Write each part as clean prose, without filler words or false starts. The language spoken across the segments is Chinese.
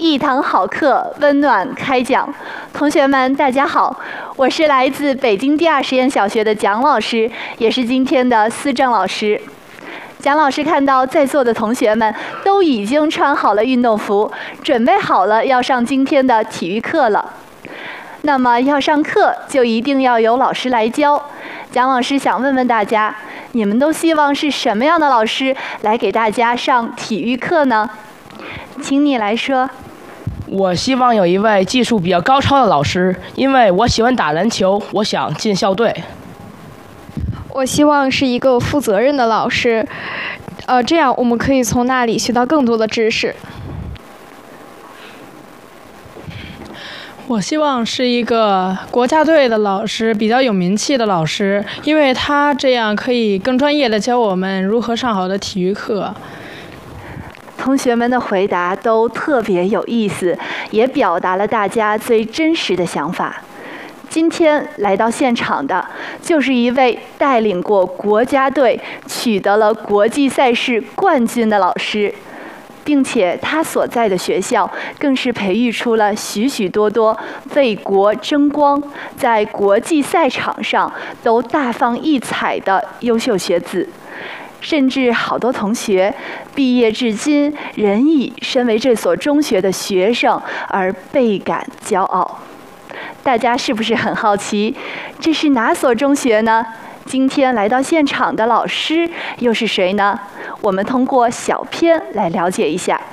一堂好课，温暖开讲。同学们，大家好，我是来自北京第二实验小学的蒋老师，也是今天的思政老师。蒋老师看到在座的同学们都已经穿好了运动服，准备好了要上今天的体育课了。那么要上课，就一定要有老师来教。蒋老师想问问大家，你们都希望是什么样的老师来给大家上体育课呢？请你来说。 我希望有一位技术比较高超的老师，因为我喜欢打篮球，我想进校队。 我希望是一个负责任的老师，这样我们可以从那里学到更多的知识。 我希望是一个国家队的老师，比较有名气的老师，因为他这样可以更专业的教我们如何上好的体育课。 同学们的回答都特别有意思，也表达了大家最真实的想法。今天来到现场的，就是一位带领过国家队取得了国际赛事冠军的老师，并且他所在的学校更是培育出了许许多多为国争光，在国际赛场上都大放异彩的优秀学子。甚至好多同学毕业至今仍以身为这所中学的学生而倍感骄傲。大家是不是很好奇，这是哪所中学呢？今天来到现场的老师又是谁呢？我们通过小片来了解一下。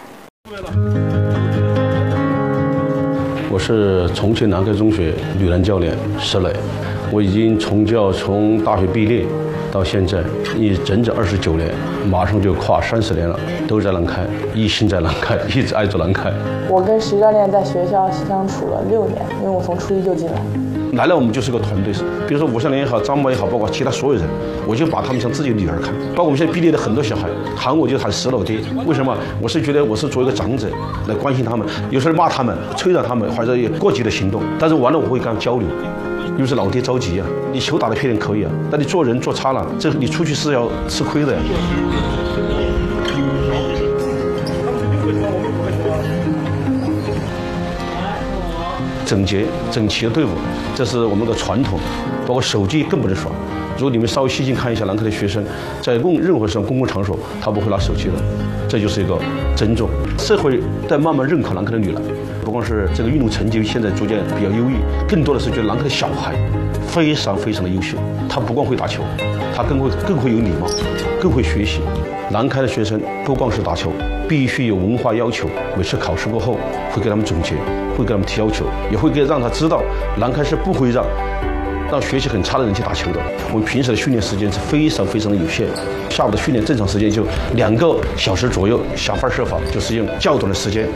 我是重庆南开中学女篮教练石磊，我已经从教从大学毕业到现在，整整29年，马上就跨30年了，都在南开，一心在南开，一直爱做南开。 我跟石教练在学校相处了6年，因为我从初一就进来。 来了，我们就是个团队，比如说吴向莲也好，张宝也好，包括其他所有人，我就把他们像自己的女儿看。包括我们现在毕业的很多小孩，喊我就喊石老爹。为什么？我是觉得我是作为一个长者来关心他们，有时候骂他们、催着他们，或者有过激的行动，但是完了我会跟他们交流。又是老爹着急啊，你球打得漂亮可以啊，但你做人做差了，这你出去是要吃亏的呀。整洁整齐的队伍，这是我们的传统，包括手机更不能耍。如果你们稍微细心看一下南开的学生，在任何上公共场所，他不会拿手机的，这就是一个尊重。社会在慢慢认可南开的女篮，不光是这个运动成绩现在逐渐比较优异，更多的是觉得南开的小孩非常非常的优秀。他不光会打球，他更会有礼貌，更会学习。南开的学生不光是打球，必须有文化要求。每次考试过后，会给他们总结，会给他们提要求，也会让他知道南开是不会让学习很差的人去打球的。我们平时的训练时间是非常非常的有限，下午的训练正常时间就2个小时左右，想方设法就是用较短的时间